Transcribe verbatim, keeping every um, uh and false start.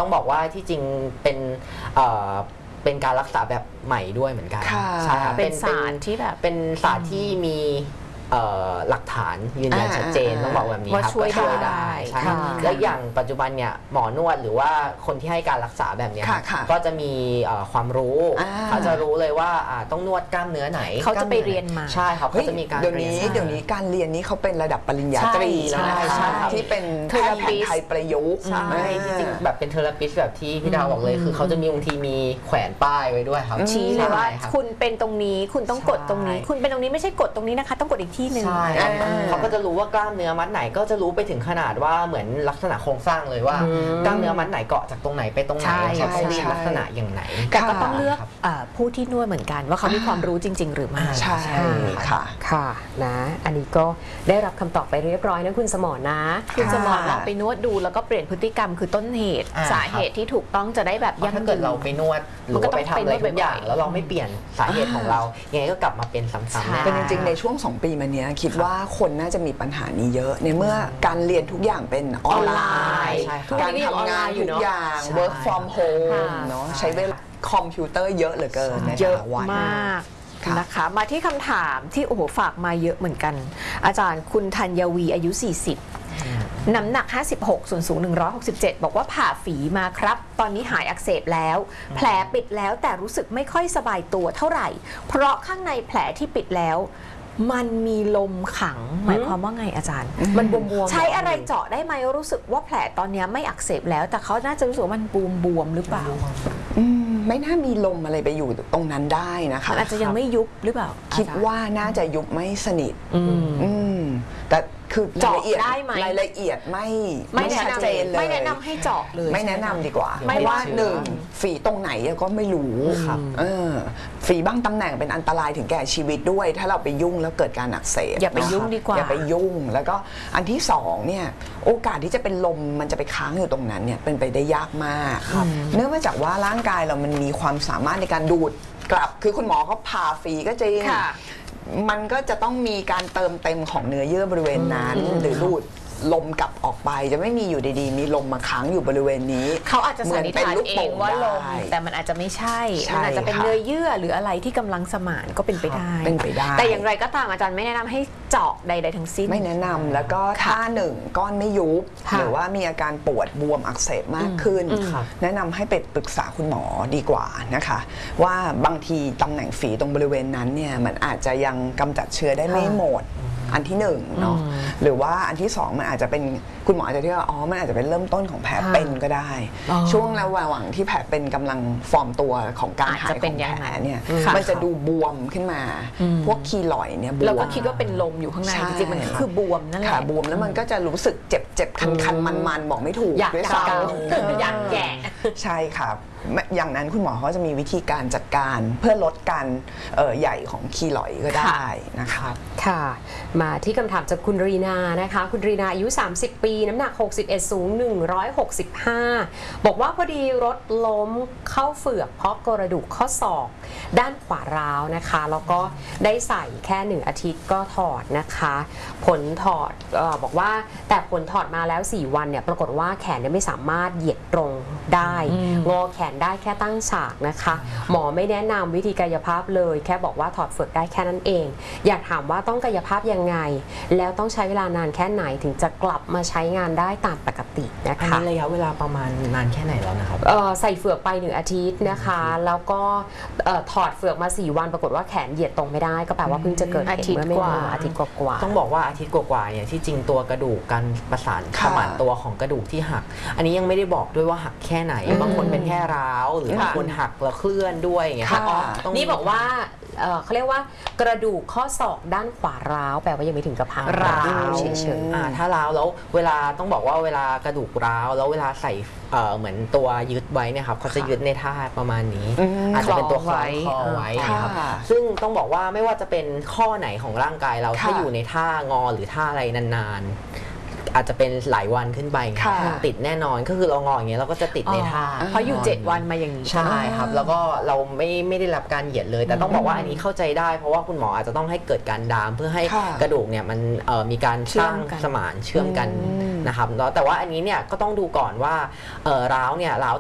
ต้องบอกว่าที่จริงเป็นเอ่อเป็นการรักษาแบบใหม่ด้วยเหมือนกันใช่ครับเป็นศาสตร์ที่แบบเป็นศาสตร์ที่มีหลักฐานยืนยันชัดเจนต้องบอกแบบนี้ครับช่วยได้ใช่และอย่างปัจจุบันเนี่ยหมอนวดหรือว่าคนที่ให้การรักษาแบบนี้ก็จะมีความรู้เขาจะรู้เลยว่าต้องนวดกล้ามเนื้อไหนเขาจะไปเรียนมาใช่ครับเขาจะมีการเดี๋ยวนี้เดี๋ยวนี้การเรียนนี้เขาเป็นระดับปริญญาตรีแล้วนะคะที่เป็นแพทย์แผนไทยประยุกต์ใช่จริงๆแบบเป็นเทอราปิสต์แบบที่พี่ดาวบอกเลยคือเขาจะมีบางทีมีแขวนป้ายไว้ด้วยครับชี้เลยว่าคุณเป็นตรงนี้คุณต้องกดตรงนี้คุณเป็นตรงนี้ไม่ใช่กดตรงนี้นะคะต้องกดอีกที่หนึ่งเขาก็จะรู้ว่ากล้ามเนื้อมัดไหนก็จะรู้ไปถึงขนาดว่าเหมือนลักษณะโครงสร้างเลยว่ากล้ามเนื้อมัดไหนเกาะจากตรงไหนไปตรงไหนต้องรีดลักษณะอย่างไหนแต่ก็ต้องเลือกผู้ที่นวดเหมือนกันว่าเขามีความรู้จริงๆหรือไม่ใช่ค่ะค่ะนะอันนี้ก็ได้รับคำตอบไปเรียบร้อยนะคุณสมรนะคุณสมรลองไปนวดดูแล้วก็เปลี่ยนพฤติกรรมคือต้นเหตุสาเหตุที่ถูกต้องจะได้แบบยังถ้าเกิดเราไปนวดหรือไปทำอะไรทุกอย่างแล้วเราไม่เปลี่ยนสาเหตุของเรายังไงก็กลับมาเป็นซ้ำๆแน่เป็นจริงๆในช่วงสองปีมาเนี้ยคิดว่าคนน่าจะมีปัญหานี้เยอะในเมื่อการเรียนทุกอย่างเป็นออนไลน์การทำงานทุกอย่าง work from home เนาะใช้เวลาคอมพิวเตอร์เยอะเหลือเกินเยอะมากนะคะมาที่คำถามที่โอ้โหฝากมาเยอะเหมือนกันอาจารย์คุณธัญวีอายุสี่สิบน้ำหนักห้าสิบหกส่วนสูงหนึ่งร้อยหกสิบเจ็ดบอกว่าผ่าฝีมาครับตอนนี้หายอักเสบแล้วแผลปิดแล้วแต่รู้สึกไม่ค่อยสบายตัวเท่าไหร่เพราะข้างในแผลที่ปิดแล้วมันมีลมขังหมายความว่าไงอาจารย์มันบวมๆใช้อะไรเจาะได้ไหมรู้สึกว่าแผลตอนนี้ไม่อักเสบแล้วแต่เขาน่าจะรู้สึกว่ามันบวมบวมหรือเปล่าไม่น่ามีลมอะไรไปอยู่ตรงนั้นได้นะคะอาจจะยังไม่ยุบหรือเปล่าคิดว่าน่าจะยุบไม่สนิทแต่คือรายละเอียดรายละเอียดไม่ไม่ชัดเจนเลยไม่แนะนำให้เจาะเลยไม่แนะนำดีกว่าเพราะว่าหนึ่งฝีตรงไหนก็ไม่รู้ฝีบ้างตำแหน่งเป็นอันตรายถึงแก่ชีวิตด้วยถ้าเราไปยุ่งแล้วเกิดการอักเสบอย่าไปยุ่งดีกว่าอย่าไปยุ่งแล้วก็อันที่สองเนี่ยโอกาสที่จะเป็นลมมันจะไปค้างอยู่ตรงนั้นเนี่ยเป็นไปได้ยากมากเนื่องมาจากว่าร่างกายเรามันมีความสามารถในการดูดกลับคือคุณหมอเขาผ่าฝีก็จริงมันก็จะต้องมีการเติมเต็มของเนื้อเยื่อบริเวณนั้นหรือดูดลมกลับออกไปจะไม่มีอยู่ดีๆมีลมมาค้างอยู่บริเวณนี้เขาอาจจะสันนิษฐานเองว่าลมแต่มันอาจจะไม่ใช่มันอาจจะเป็นเนื้อเยื่อหรืออะไรที่กำลังสมานก็เป็นไปได้เป็นไปได้แต่อย่างไรก็ตามอาจารย์ไม่แนะนำให้เจาะใดๆทั้งสิ้นไม่แนะนำแล้วก็ถ้าหนึ่งก้อนไม่ยุบหรือว่ามีอาการปวดบวมอักเสบมากขึ้นแนะนำให้ไปปรึกษาคุณหมอดีกว่านะคะว่าบางทีตำแหน่งฝีตรงบริเวณนั้นเนี่ยมันอาจจะยังกำจัดเชื้อได้ไม่หมดอันที่หนึ่งเนาะหรือว่าอันที่สองมันอาจจะเป็นคุณหมออาจจะที่ว่าอ๋อมันอาจจะเป็นเริ่มต้นของแผลเป็นก็ได้ช่วงระหว่างที่แผลเป็นกำลังฟอร์มตัวของการหายของแผลเนี่ยมันจะดูบวมขึ้นมาพวกคีลอยเนี่ยบวมเราก็คิดว่าเป็นลมอยู่ข้างในจริงๆมันคือบวมนั่นแหละบวมแล้วมันก็จะรู้สึกเจ็บเจ็บคันคันมันมันบอกไม่ถูกอยากเกาอยากแย่ใช่ครับอย่างนั้นคุณหมอเขาจะมีวิธีการจัดการเพื่อลดการใหญ่ของคีลอยก็ได้นะคะค่ะมาที่คำถามจากคุณรีนานะคะคุณรีนาอายุสามสิบปีน้ำหนักหกสิบเอ็ดสูงหนึ่งร้อยหกสิบห้าบอกว่าพอดีรถล้มเข้าเฝือกเพราะกระดูกข้อศอกด้านขวาร้าวนะคะแล้วก็ได้ใส่แค่หนึ่งอาทิตย์ก็ถอดนะคะผลถอดเอ่อบอกว่าแต่ผลถอดมาแล้วสี่วันเนี่ยปรากฏว่าแขนไม่สามารถเหยียดตรงได้งอแขนได้แค่ตั้งฉากนะคะหมอไม่แนะนำวิธีกายภาพเลยแค่บอกว่าถอดเฝือกได้แค่นั้นเองอยากถามว่าต้องกายภาพยังไงแล้วต้องใช้เวลานานแค่ไหนถึงจะกลับมาใช้งานได้ตามปกตินะคะอันนี้ระยะเวลาประมาณนานแค่ไหนแล้วนะครับใส่เฝือกไปหนึ่งอาทิตย์นะคะแล้วก็ถอดเฝือกมาสี่วันปรากฏว่าแขนเหยียดตรงไม่ได้ก็แปลว่าเพิ่งจะเกิดเหตุเมื่อไม่นานอาทิตย์กว่าต้องบอกว่าอาทิตย์กว่าเนี่ยที่จริงตัวกระดูกการประสานสมานตัวของกระดูกที่หักอันนี้ยังไม่ได้บอกด้วยว่าหักแค่ไหนบางคนเป็นแค่ร้าวหรือบางคนหักแล้วเคลื่อนด้วยอย่างเงี้ยนี่บอกว่าเขาเรียกว่ากระดูกข้อศอกด้านขวาร้าวแปลว่ายังไม่ถึงกับพังร้าวเฉยๆถ้าร้าวแล้วเวลาต้องบอกว่าเวลากระดูกร้าวแล้วเวลาใส่เหมือนตัวยึดไว้เนี่ยครับเขาจะยึดในท่าประมาณนี้อาจจะเป็นตัวคล้องคอไว้ครับซึ่งต้องบอกว่าไม่ว่าจะเป็นข้อไหนของร่างกายเราถ้าอยู่ในท่างอหรือท่าอะไรนานๆอาจจะเป็นหลายวันขึ้นไปติดแน่นอนก็คือเรางออย่างเงี้ยเราก็จะติดในท่าเพราะอยู่เจ็ดวันมาอย่างนี้ใช่ครับแล้วก็เราไม่ไม่ได้รับการเหยียดเลยแต่ต้องบอกว่าอันนี้เข้าใจได้เพราะว่าคุณหมออาจจะต้องให้เกิดการดามเพื่อให้กระดูกเนี่ยมันมีการสร้างสมานเชื่อมกันนะครับแต่ว่าอันนี้เนี่ยก็ต้องดูก่อนว่าร้าวเนี่ยร้าว